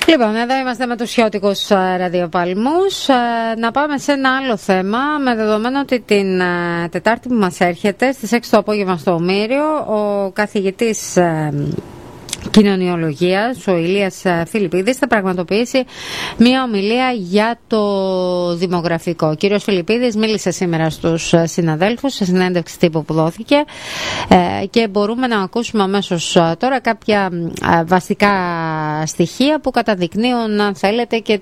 Λοιπόν, εδώ είμαστε με τους χιώτικους ραδιοπαλμούς. Να πάμε σε ένα άλλο θέμα, με δεδομένο ότι την Τετάρτη που μας έρχεται, στις 6 το απόγευμα στο Ομήριο, ο καθηγητής κοινωνιολογίας, ο Ηλίας Φιλιππίδης, θα πραγματοποιήσει μια ομιλία για το δημογραφικό. Ο κύριος Φιλιππίδης μίλησε σήμερα στους συναδέλφους σε συνέντευξη τύπου που δόθηκε και μπορούμε να ακούσουμε αμέσως τώρα κάποια βασικά στοιχεία που καταδεικνύουν, αν θέλετε, και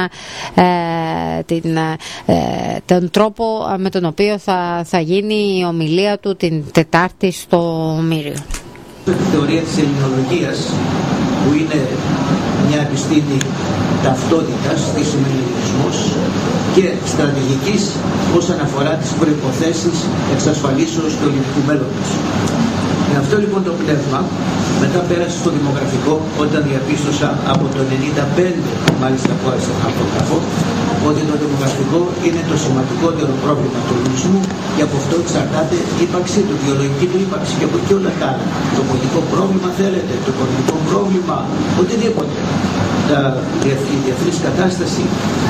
τον τρόπο με τον οποίο θα γίνει η ομιλία του την Τετάρτη στο Ομήριο. Τη θεωρία της ελληνολογίας, που είναι μια επιστήμη ταυτότητας, τι σημαίνει ελληνισμός, και στρατηγικής όσον αφορά τις προϋποθέσεις εξασφαλίσεως του ελληνικού μέλλοντος. Με αυτό λοιπόν το πνεύμα, μετά πέρασε στο δημογραφικό, όταν διαπίστωσα από το 1995, μάλιστα που άρχισα να φωτογραφώ, ότι το δημογραφικό είναι το σημαντικότερο πρόβλημα του ελληνισμού και από αυτό εξαρτάται η ύπαρξή του, η βιολογική του ύπαρξη και από εκεί όλα τα άλλα. Το πολιτικό πρόβλημα θέλετε, το οικονομικό πρόβλημα, οτιδήποτε. Η διεθνής κατάσταση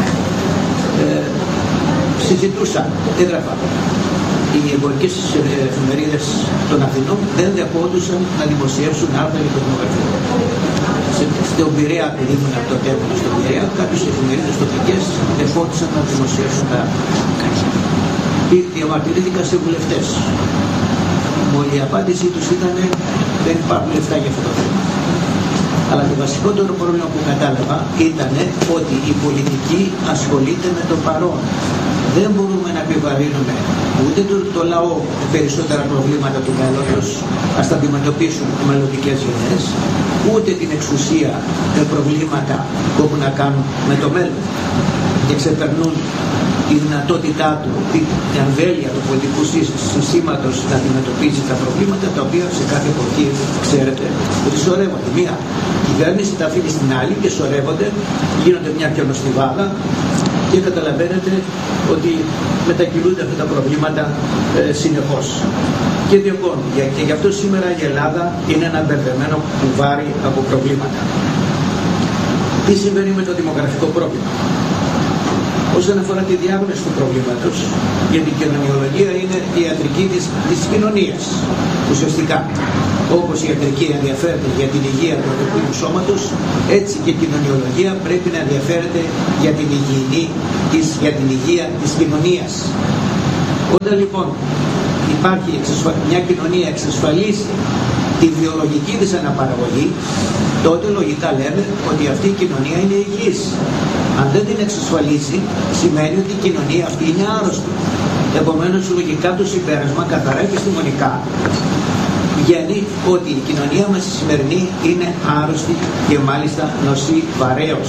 συζητούσαν, έγραφαν. Οι εμπορικές εφημερίδες των Αθηνών δεν δεχόντουσαν να δημοσιεύσουν άρθρα για το δημογραφικό. Στον Πειραιά, επειδή ήμουν από το τέμενο στον Πειραιά, κάποιες εφημερίδες τοπικές δεχόντουσαν να δημοσιεύσουν τα άρθρα. Διαμαρτυρήθηκαν σε βουλευτές. Η απάντησή τους ήταν δεν υπάρχουν λεφτά για αυτό το θέμα. Αλλά το βασικότερο πρόβλημα που κατάλαβα ήταν ότι η πολιτική ασχολείται με το παρόν. Δεν μπορούμε να επιβαρύνουμε ούτε το λαό με περισσότερα προβλήματα του μέλλοντος, ας τα αντιμετωπίσουν οι μελλοντικές γενιές, ούτε την εξουσία με προβλήματα που έχουν να κάνουν με το μέλλον και ξεπερνούν τη δυνατότητά του, την εμβέλεια του πολιτικού συστήματος να αντιμετωπίσει τα προβλήματα, τα οποία σε κάθε εποχή ξέρετε ότι σωρεύονται. Μία κυβέρνηση τα αφήνει στην άλλη και σωρεύονται, γίνονται μια πιονοστιβάδα και καταλαβαίνετε ότι μετακυλούνται αυτά τα προβλήματα συνεχώς. Και διωγγώνουν. Και γι' αυτό σήμερα η Ελλάδα είναι ένα μπερδεμένο κουβάρι από προβλήματα. Τι συμβαίνει με το δημογραφικό πρόβλημα? Όσον αφορά τη διάγνωση του προβλήματος, γιατί η κοινωνιολογία είναι η ιατρική της κοινωνίας. Ουσιαστικά, όπως η ιατρική ενδιαφέρεται για την υγεία του ανθρώπινου σώματος, έτσι και η κοινωνιολογία πρέπει να ενδιαφέρεται για την υγεία της κοινωνίας. Όταν λοιπόν υπάρχει μια κοινωνία εξασφαλίσει τη βιολογική της αναπαραγωγή, τότε λογικά λέμε ότι αυτή η κοινωνία είναι υγιής. Αν δεν την εξασφαλίσει, σημαίνει ότι η κοινωνία αυτή είναι άρρωστη. Επομένως, λογικά το συμπέρασμα, καθαρά επιστημονικά, βγαίνει ότι η κοινωνία μας η σημερινή είναι άρρωστη και μάλιστα νοσεί βαρέως.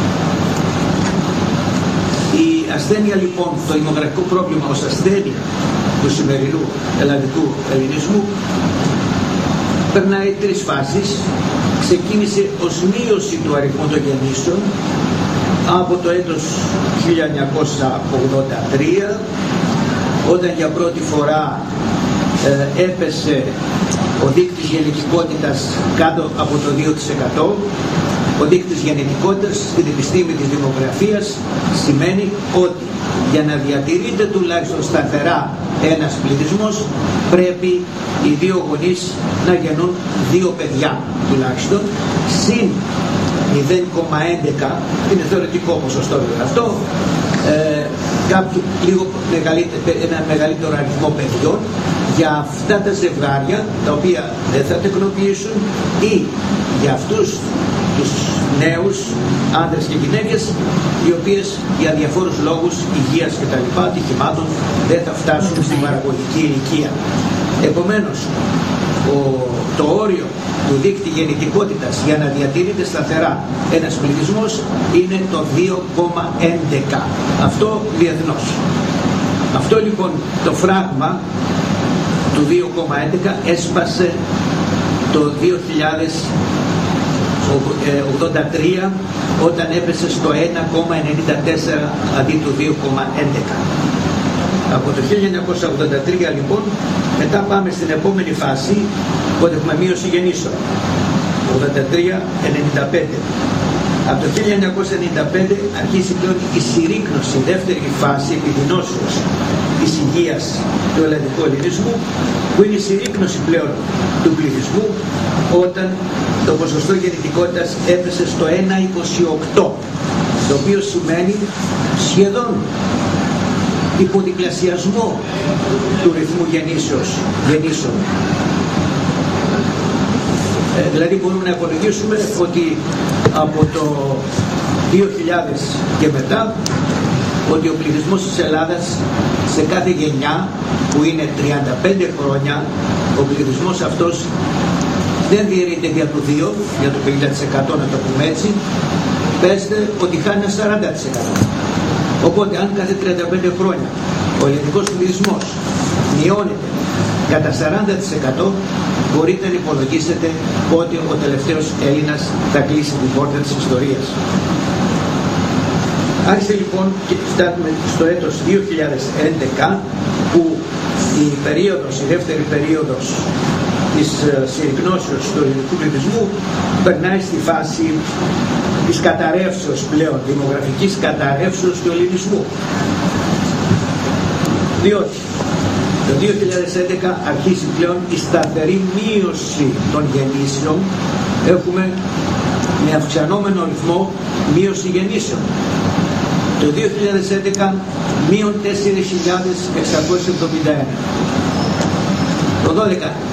Η ασθένεια λοιπόν, το δημογραφικό πρόβλημα ως ασθένεια του σημερινού ελλαδικού ελληνισμού περνάει τρεις φάσεις. Ξεκίνησε ως μείωση του αριθμού των γεννήσεων από το έτος 1983, όταν για πρώτη φορά έπεσε ο δείκτης γεννητικότητας κάτω από το 2%. Ο δείκτης γεννητικότητας στην επιστήμη της δημογραφίας σημαίνει ότι για να διατηρείται τουλάχιστον σταθερά ένας πληθυσμός πρέπει οι δύο γονείς να γεννούν δύο παιδιά τουλάχιστον, συν 0,11, είναι θεωρητικό ποσοστό αυτό, ένα μεγαλύτερο αριθμό παιδιών για αυτά τα ζευγάρια τα οποία δεν θα τεκνοποιήσουν ή για αυτούς τους νέους άντρες και γυναίκες οι οποίες για διαφόρους λόγους υγείας και τα λοιπά, ατυχημάτων, δεν θα φτάσουν στην παραγωγική ηλικία. Επομένως, το όριο του δείκτη γεννητικότητας για να διατηρείται σταθερά ένας πληθυσμός είναι το 2,11. Αυτό διεθνώς. Αυτό λοιπόν το φράγμα του 2,11 έσπασε το 2083 όταν έπεσε στο 1,94 αντί του 2,11. Από το 1983 λοιπόν μετά πάμε στην επόμενη φάση, οπότε έχουμε μείωση γεννήσεων 83-95. Από το 1995 αρχίζει πλέον η συρρίκνωση, η δεύτερη φάση επιδεινώσεως της υγείας του ελλαδικού ελληνισμού, που είναι η συρρίκνωση πλέον του πληθυσμού, όταν το ποσοστό γεννητικότητας έπεσε στο 1,28, το οποίο σημαίνει σχεδόν υποδιπλασιασμό του ρυθμού γεννήσεων. Δηλαδή μπορούμε να υπολογίσουμε ότι από το 2000 και μετά ότι ο πληθυσμός της Ελλάδας σε κάθε γενιά, που είναι 35 χρόνια, ο πληθυσμός αυτός δεν διαιρείται για το 2, για το 50% να το πούμε έτσι, πέστε ότι χάνει ένα 40%. Οπότε αν κάθε 35 χρόνια ο ελληνικός πληθυσμός μειώνεται κατά 40%, μπορείτε να υπολογίσετε ότι ο τελευταίος Έλληνας θα κλείσει την πόρτα της ιστορίας. Άρχισε λοιπόν και φτάνουμε στο έτος 2011, που η δεύτερη περίοδος της συρρικνώσεως του ελληνικού πληθυσμού περνάει στη φάση της καταρρεύσεως πλέον, δημογραφικής καταρρεύσεως του ελληνισμού. Διότι το 2011 αρχίζει πλέον η σταθερή μείωση των γεννήσεων. Έχουμε με αυξανόμενο ρυθμό μείωση γεννήσεων. Το 2011 μείον 4.671. Το 2013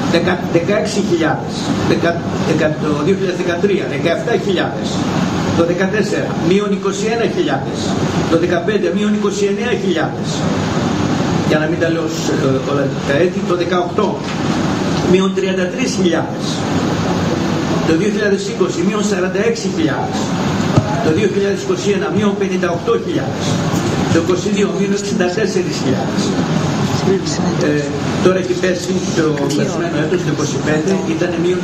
17.000. Το 2014 μείον 21.000. Το 2015 μείον 29.000. Για να μην τα λέω όλα τα έτη. Το 2018 μείον 33.000. Το 2020 μείον 46.000. Το 2021 μείον 58.000. Το 2022 μείον 64.000. Τώρα έχει πέσει το περασμένο έτος, το 2025, ήταν μείον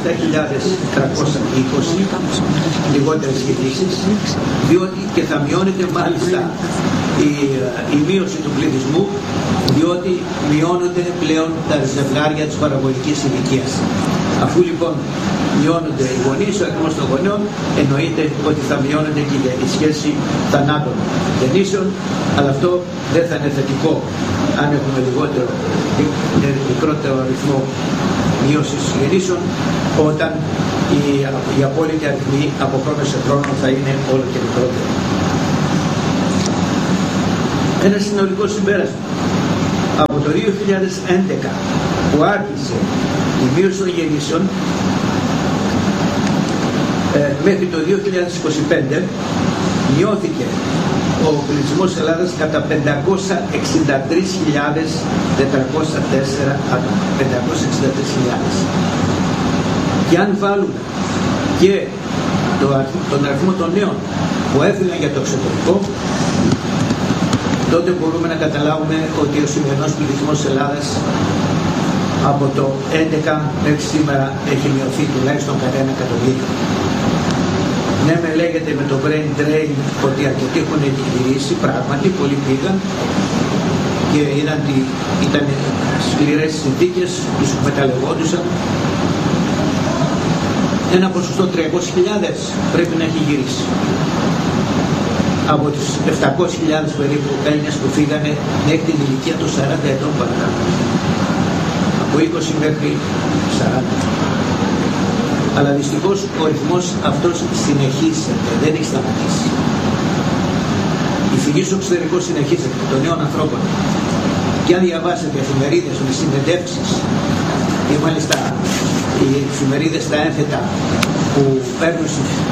57.320 λιγότερες γεννήσεις, διότι και θα μειώνεται μάλιστα η μείωση του πληθυσμού, διότι μειώνονται πλέον τα ζευγάρια της παραγωγικής ηλικίας. Αφού λοιπόν μειώνονται οι γονείς, ο αριθμός των γονέων, εννοείται ότι θα μειώνεται και η σχέση θανάτων γεννήσεων, αλλά αυτό δεν θα είναι θετικό αν έχουμε μικρότερο αριθμό μείωσης γεννήσεων, όταν οι απόλυτοι αριθμοί από χρόνο σε χρόνο θα είναι όλο και μικρότερο. Ένα συνολικό συμπέρασμα. Από το 2011 που άρχισε η μείωση των γεννήσεων μέχρι το 2025 μειώθηκε ο πληθυσμός της Ελλάδας κατά 563.404 άτομα. 563.000. Και αν βάλουμε και τον αριθμό των νέων που έφυγαν για το εξωτερικό, τότε μπορούμε να καταλάβουμε ότι ο σημερινός πληθυσμός της Ελλάδας από το 11 μέχρι σήμερα έχει μειωθεί τουλάχιστον κατά 1 εκατομμύριο. Ναι, με λέγεται με το brain drain ότι αρκετοί έχουν γυρίσει, πράγματι πολλοί πήγαν και είδαν ότι ήταν σκληρές συνθήκες, τους εκμεταλλευόντουσαν. Ένα ποσοστό 300.000 πρέπει να έχει γυρίσει. Από τους 700.000 περίπου Έλληνες που φύγανε μέχρι την ηλικία των 40 ετών παρακάτω. Από 20 μέχρι 40. Αλλά δυστυχώς ο ρυθμός αυτός συνεχίζεται, δεν έχει σταματήσει. Η φυγή στο εξωτερικό συνεχίζεται των νέων ανθρώπων. Και αν διαβάσετε εφημερίδες με συνεντεύξεις ή μάλιστα οι εφημερίδες στα ένθετα που παίρνουν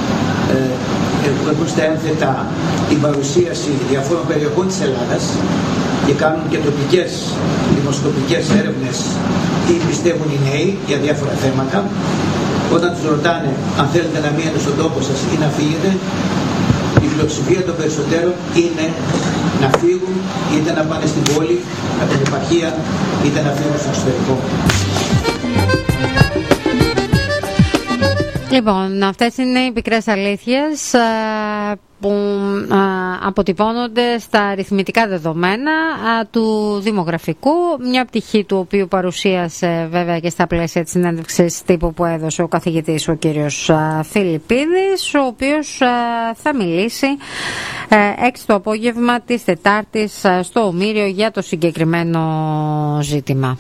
στα ένθετα την παρουσίαση διαφόρων περιοχών της Ελλάδας και κάνουν και τοπικές δημοσκοπικές έρευνες τι πιστεύουν οι νέοι για διάφορα θέματα. Όταν τους ρωτάνε αν θέλετε να μείνετε στον τόπο σας ή να φύγετε, η πλειοψηφία των περισσότερων είναι να φύγουν, είτε να πάνε στην πόλη, από την επαρχία, είτε να φύγουν στο εξωτερικό. Λοιπόν, αυτές είναι οι πικρές αλήθειες που αποτυπώνονται στα αριθμητικά δεδομένα του δημογραφικού, μια πτυχή του οποίου παρουσίασε βέβαια και στα πλαίσια της συνέντευξης τύπου που έδωσε ο καθηγητής ο κύριος Φιλιππίδης, ο οποίος θα μιλήσει 6 το απόγευμα της Τετάρτης στο Ομήριο για το συγκεκριμένο ζήτημα.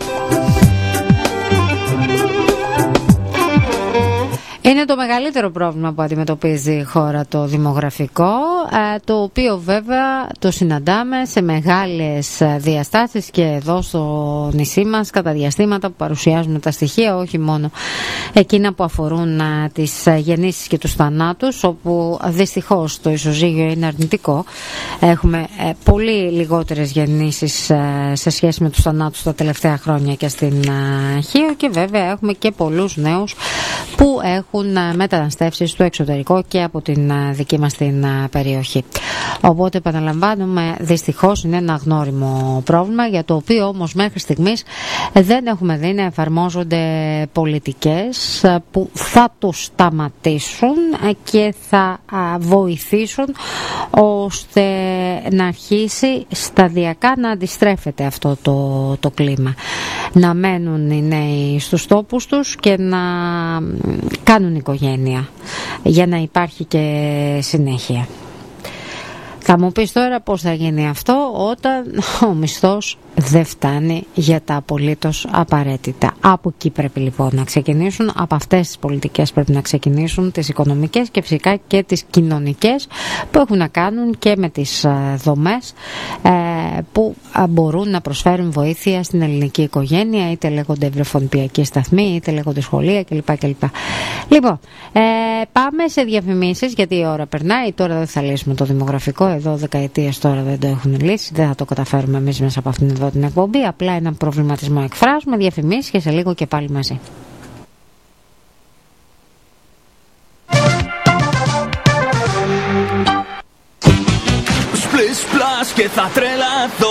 Είναι το μεγαλύτερο πρόβλημα που αντιμετωπίζει η χώρα το δημογραφικό, το οποίο βέβαια το συναντάμε σε μεγάλες διαστάσεις και εδώ στο νησί μας κατά διαστήματα που παρουσιάζουμε τα στοιχεία, όχι μόνο εκείνα που αφορούν τις γεννήσεις και τους θανάτους, όπου δυστυχώς το ισοζύγιο είναι αρνητικό. Έχουμε πολύ λιγότερες γεννήσεις σε σχέση με τους θανάτους τα τελευταία χρόνια και στην Χίο, και βέβαια έχουμε και πολλούς νέους που έχουν μεταναστεύσεις στο εξωτερικό και από την δική μας την περιοχή. Οπότε επαναλαμβάνουμε, δυστυχώς είναι ένα γνώριμο πρόβλημα, για το οποίο όμως μέχρι στιγμής δεν έχουμε δει να εφαρμόζονται πολιτικές που θα το σταματήσουν και θα βοηθήσουν ώστε να αρχίσει σταδιακά να αντιστρέφεται αυτό το κλίμα. Να μένουν οι νέοι στους τόπους τους και να κάνουν οικογένεια για να υπάρχει και συνέχεια. Θα μου πεις τώρα πώς θα γίνει αυτό όταν ο μισθός δεν φτάνει για τα απολύτως απαραίτητα. Από εκεί πρέπει λοιπόν να ξεκινήσουν, από αυτές τις πολιτικές πρέπει να ξεκινήσουν, τις οικονομικές και φυσικά και τις κοινωνικές, που έχουν να κάνουν και με τις δομές που μπορούν να προσφέρουν βοήθεια στην ελληνική οικογένεια, είτε λέγονται βρεφονιπιακοί σταθμοί, είτε λέγονται σχολεία κλπ. Λοιπόν, πάμε σε διαφημίσεις, γιατί η ώρα περνάει. Τώρα δεν θα λύσουμε το δημογραφικό, εδώ δεκαετίες τώρα δεν το έχουν λύσει, δεν θα το καταφέρουμε εμείς μέσα από αυτήν εδώ την εκπομπή. Απλά έναν προβληματισμό εκφράζουμε, διαφημίσεις και σε λίγο και πάλι μαζί. Splish splash και θα τρελαθώ.